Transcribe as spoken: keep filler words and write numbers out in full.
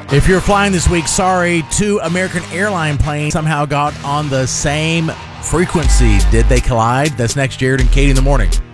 If you're flying this week, sorry, two American airline planes somehow got on the same frequency. Did they collide? That's next, Jared and Katie in the morning.